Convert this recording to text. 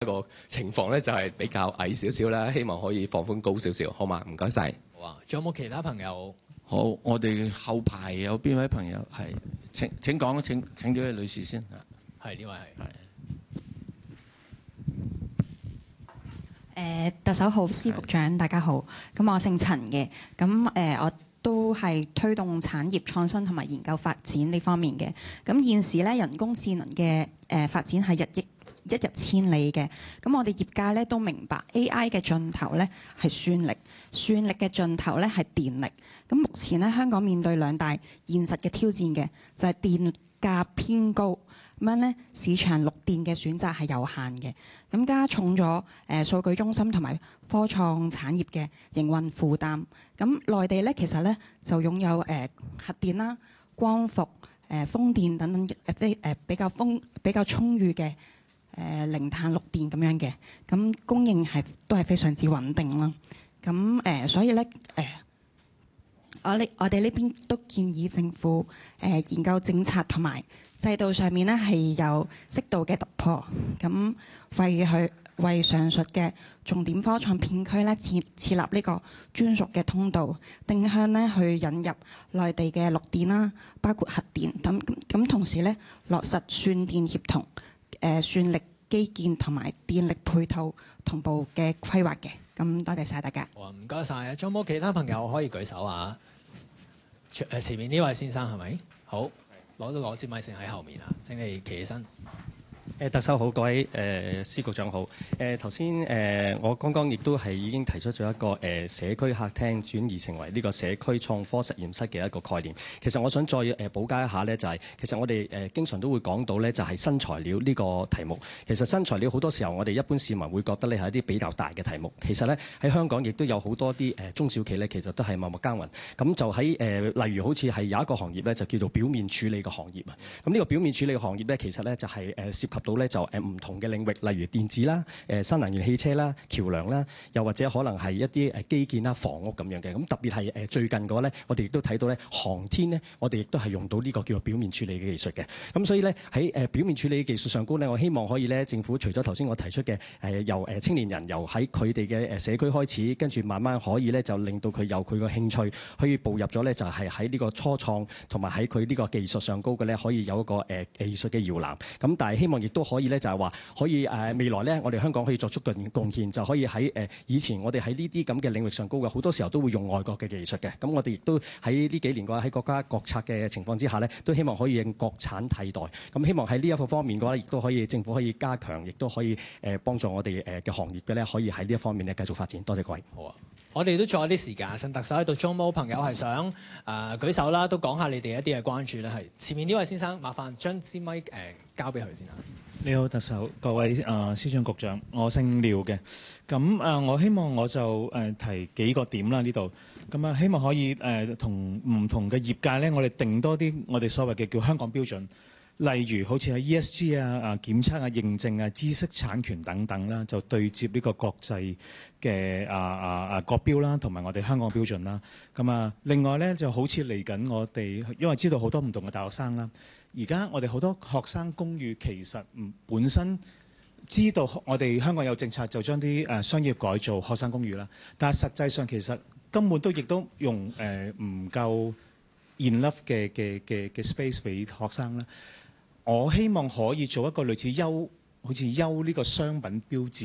一個情況咧就係比較矮少少啦，希望可以放寬高少少，好嘛？唔該晒。 好啊，仲有冇其他朋友？ 好，我哋後排有邊位朋友係？請講，請咗位女士先。 係呢位係。 特首好，司局長大家好。咁我姓陳嘅，我都係推動產業創新同埋研究發展呢方面嘅。咁現時咧人工智能嘅發展係一日千里嘅。咁我哋業界咧都明白 AI 嘅盡頭咧係算力，算力嘅盡頭咧係電力。咁目前咧香港面對兩大現實嘅挑戰嘅，就係電價偏高。咁樣咧，市場綠電嘅選擇係有限嘅，咁加重咗數據中心同埋科創產業嘅營運負擔。咁內地咧其實咧就擁有核電啦、光伏、風電等等比較充裕嘅零碳綠電咁樣嘅，咁供應都係非常之穩定啦。咁所以咧我哋呢邊都建議政府研究政策同埋制度上面咧係有適度嘅突破，咁為上述嘅重點科創片區咧設立呢個專屬嘅通道，定向咧去引入內地嘅綠電啦，包括核電，咁同時咧落實算電協同、算力基建同埋電力配套同步嘅規劃嘅。咁多謝晒大家。 好啊，唔該晒。仲有冇其他朋友可以舉手啊？前面呢位先生係咪？好，攞支咪先喺後面啊！請你企起身。 特首好，各位司局長好。頭先我剛剛亦都係已經提出咗一個社區客廳轉移成為呢個社區創科實驗室嘅一個概念。其實我想再補加一下呢，就係其實我哋經常都會講到呢，就係新材料呢個題目。其實新材料好多時候我哋一般市民會覺得呢係一啲比較大嘅題目。其實呢，喺香港亦都有好多啲中小企呢，其實都係默默耕耘。咁就喺例如好似係有一個行業呢，就叫做表面處理嘅行業啊。咁呢個表面處理嘅行業呢，其實呢就係涉及到咧就唔同嘅領域，例如電子啦、新能源汽車啦、橋梁啦，又或者可能係一啲基建啦、房屋咁樣嘅。咁特別係最近嗰咧，我哋亦都睇到咧航天咧，我哋亦都係用到呢個叫做表面處理嘅技術嘅。咁所以咧喺表面處理嘅技術上高咧，我希望可以咧政府除咗頭先我提出嘅由青年人由喺佢哋嘅社區開始，跟住慢慢可以咧就令到佢有佢個興趣，可以步入咗咧就係喺呢個初創同埋喺佢呢個技術上高嘅咧，可以有一個技術嘅搖籃。咁但係希望亦都可以咧就係話可以未來咧，我哋香港可以作出貢獻，就可以喺以前我哋喺呢啲咁嘅領域上高嘅，好多時候都會用外國嘅技術嘅。咁我哋亦都喺呢幾年嘅話，喺國家國策嘅情況之下咧，都希望可以用國產替代。咁希望喺呢一個方面嘅話，亦都可以政府可以加強，亦都可以幫助我哋嘅行業嘅咧，可以喺呢一方面咧繼續發展。多謝各位。 好啊。我哋都仲有啲時間，趁特首喺度，仲有冇朋友係想舉手啦，都講下你哋一啲嘅關注咧。係前面呢位先生，麻煩將支咪交俾佢先啊。 你好，特首，各位司長局長，我姓廖嘅。咁我希望我就提幾個點啦呢度。咁希望可以同唔同嘅業界咧，我哋定多啲我哋所謂嘅叫香港標準。例如好似係 ESG 檢測認證知識產權等等啦，就對接呢個國際嘅國標啦，同埋我哋香港標準啦。咁另外咧就好似嚟緊我哋，因為知道好多唔同嘅大學生啦，而家我哋好多學生公寓其實本身知道我哋香港有政策，就將啲商業改造學生公寓啦，但係實際上其實根本亦都用唔夠 enough 嘅 space 俾學生啦。我希望可以做一個類似好似優呢個商品標誌。